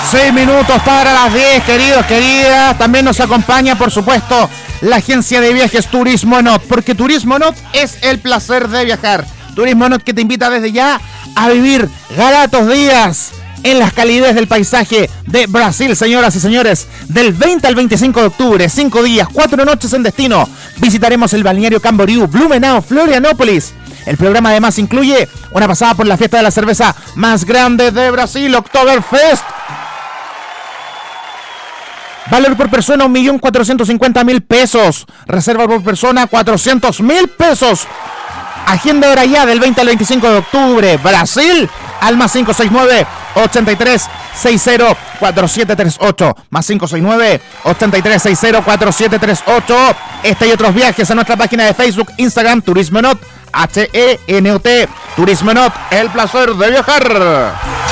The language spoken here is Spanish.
6 minutos para las 10, queridos, queridas. También nos acompaña, por supuesto, la agencia de viajes Turismo Not, porque Turismo Not es el placer de viajar. Turismo Not que te invita desde ya a vivir gratos días en las calidez del paisaje de Brasil, señoras y señores. Del 20 al 25 de octubre, 5 días, 4 noches en destino. Visitaremos el balneario Camboriú, Blumenau, Florianópolis. El programa además incluye una pasada por la fiesta de la cerveza más grande de Brasil, Oktoberfest. Valor por persona 1.450.000 pesos. Reserva por persona 400.000 pesos. Agenda ahora ya del 20 al 25 de octubre. Brasil al más 569-8360-4738. Más 569-8360-4738. Este y otros viajes en nuestra página de Facebook, Instagram, Turismo Not, HENOT, Turismo Not, el placer de viajar.